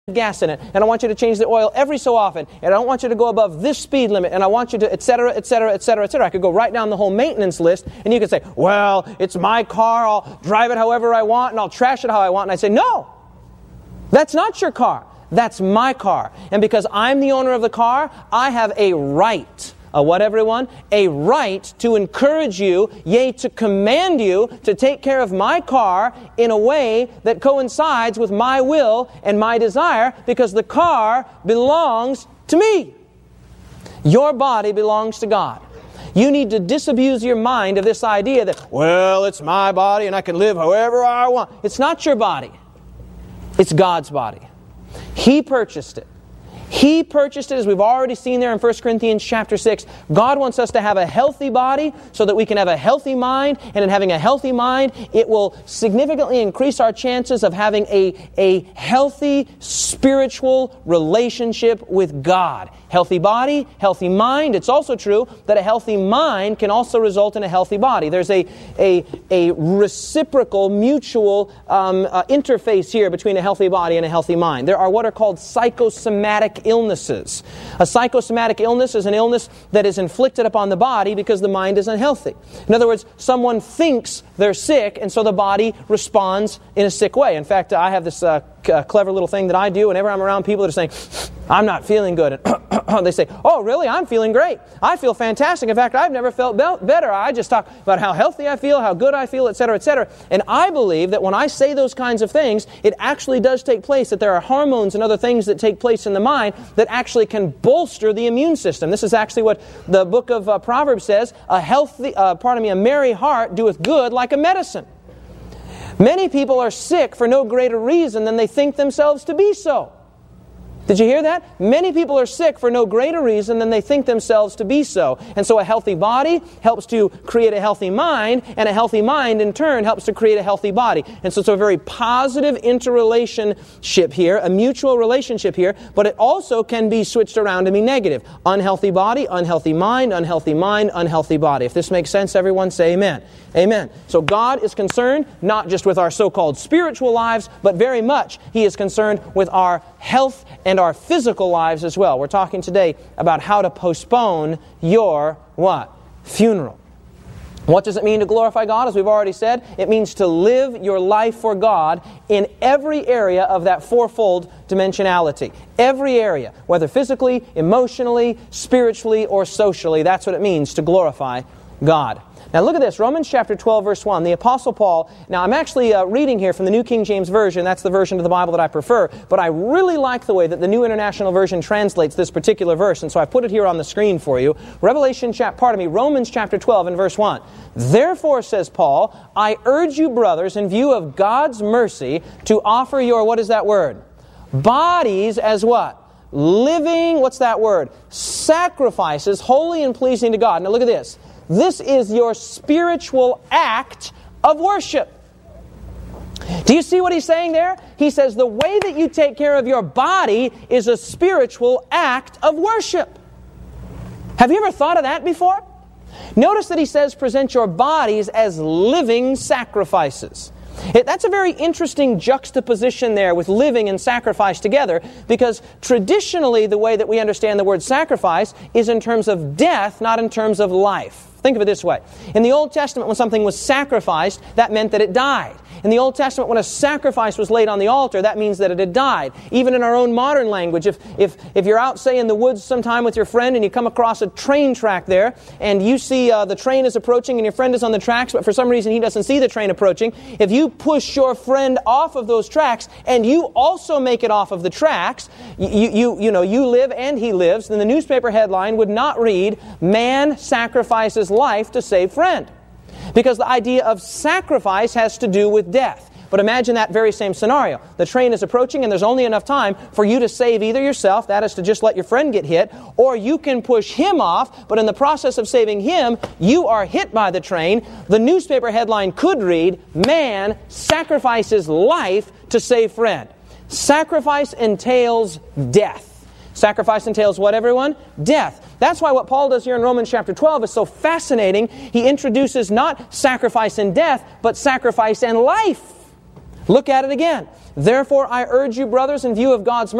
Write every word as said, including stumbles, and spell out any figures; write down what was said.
gas in it, and I want you to change the oil every so often, and I don't want you to go above this speed limit, and I want you to, et cetera, et cetera, et cetera, et cetera. I could go right down the whole maintenance list, and you could say, well, it's my car, I'll drive it however I want, and I'll trash it how I want. And I say, no, that's not your car. That's my car. And because I'm the owner of the car, I have a right. A what, everyone? A right to encourage you, yea, to command you to take care of my car in a way that coincides with my will and my desire, because the car belongs to me. Your body belongs to God. You need to disabuse your mind of this idea that, well, it's my body and I can live however I want. It's not your body. It's God's body. He purchased it. He purchased it, as we've already seen there in First Corinthians chapter six. God wants us to have a healthy body so that we can have a healthy mind. And in having a healthy mind, it will significantly increase our chances of having a, a healthy spiritual relationship with God. Healthy body, healthy mind. It's also true that a healthy mind can also result in a healthy body. There's a, a, a reciprocal, mutual um, uh, interface here between a healthy body and a healthy mind. There are what are called psychosomatic illnesses. A psychosomatic illness is an illness that is inflicted upon the body because the mind is unhealthy. In other words, someone thinks they're sick, and so the body responds in a sick way. In fact, I have this uh, c- clever little thing that I do whenever I'm around people that are saying, I'm not feeling good. And they say, oh, really? I'm feeling great. I feel fantastic. In fact, I've never felt be- better. I just talk about how healthy I feel, how good I feel, et cetera, et cetera. And I believe that when I say those kinds of things, it actually does take place, that there are hormones and other things that take place in the mind that actually can bolster the immune system. This is actually what the book of uh, Proverbs says, a healthy, uh, pardon me, a merry heart doeth good like a medicine. Many people are sick for no greater reason than they think themselves to be so. Did you hear that? Many people are sick for no greater reason than they think themselves to be so. And so a healthy body helps to create a healthy mind, and a healthy mind in turn helps to create a healthy body. And so it's a very positive interrelationship here, a mutual relationship here, but it also can be switched around to be negative. Unhealthy body, unhealthy mind, unhealthy mind, unhealthy body. If this makes sense, everyone say amen. Amen. So God is concerned not just with our so-called spiritual lives, but very much He is concerned with our health and our physical lives as well. We're talking today about how to postpone your what? Funeral. What does it mean to glorify God? As we've already said, it means to live your life for God in every area of that fourfold dimensionality. Every area, whether physically, emotionally, spiritually, or socially. That's what it means to glorify God. Now look at this, Romans chapter twelve, verse one. The Apostle Paul, now I'm actually uh, reading here from the New King James Version. That's the version of the Bible that I prefer. But I really like the way that the New International Version translates this particular verse. And so I put it here on the screen for you. Revelation, chap- pardon me, Romans chapter twelve and verse one. Therefore, says Paul, I urge you, brothers, in view of God's mercy, to offer your, what is that word? Bodies as what? Living, what's that word? Sacrifices, holy and pleasing to God. Now look at this. This is your spiritual act of worship. Do you see what he's saying there? He says the way that you take care of your body is a spiritual act of worship. Have you ever thought of that before? Notice that he says present your bodies as living sacrifices. It, that's a very interesting juxtaposition there with living and sacrifice together, because traditionally the way that we understand the word sacrifice is in terms of death, not in terms of life. Think of it this way. In the Old Testament, when something was sacrificed, that meant that it died. In the Old Testament, when a sacrifice was laid on the altar, that means that it had died. Even in our own modern language, if if if you're out, say, in the woods sometime with your friend and you come across a train track there, and you see uh, the train is approaching and your friend is on the tracks, but for some reason he doesn't see the train approaching, if you push your friend off of those tracks and you also make it off of the tracks, you you you know, you live and he lives, then the newspaper headline would not read, "Man sacrifices life to save friend." Because the idea of sacrifice has to do with death. But imagine that very same scenario. The train is approaching and there's only enough time for you to save either yourself, that is to just let your friend get hit, or you can push him off, but in the process of saving him, you are hit by the train. The newspaper headline could read, "Man sacrifices life to save friend." Sacrifice entails death. Sacrifice entails what, everyone? Death. That's why what Paul does here in Romans chapter twelve is so fascinating. He introduces not sacrifice and death, but sacrifice and life. Look at it again. Therefore, I urge you, brothers, in view of God's mercy,